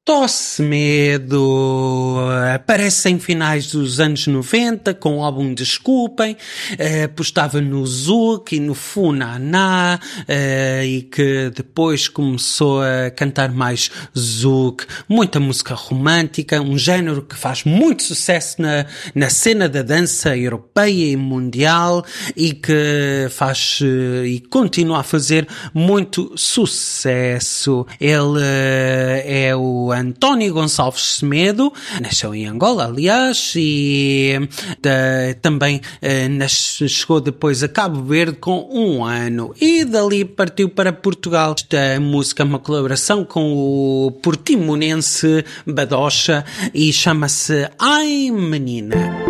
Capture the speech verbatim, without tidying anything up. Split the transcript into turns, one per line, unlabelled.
Tosse Medo aparece em finais dos anos noventa com o álbum Desculpem, eh, postava no Zouk e no Funaná, eh, e que depois começou a cantar mais Zouk, muita música romântica, um género que faz muito sucesso na, na cena da dança europeia e mundial e que faz eh, e continua a fazer muito sucesso. Ele eh, é o António Gonçalves Semedo, nasceu em Angola, aliás, e de, também eh, nas, chegou depois a Cabo Verde com um ano e dali partiu para Portugal. Esta música é uma colaboração com o portimonense Badocha e chama-se Ai Menina.